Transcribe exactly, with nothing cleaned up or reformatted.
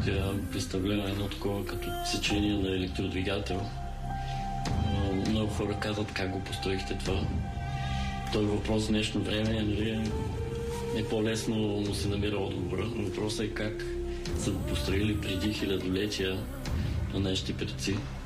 Тя представлява едно такова като сечение на електродвигател. Много хора казват как го построихте това. Той въпрос в днешно време, нали, е по-лесно, но се намира отговора. Въпросът е как са го построили преди хилядолетия на нашите предци.